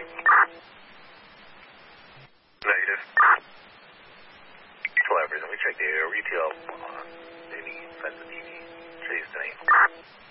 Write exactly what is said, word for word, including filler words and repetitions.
Negative. twelve, let me check the area retail. Uh, any offensive T V chase thing.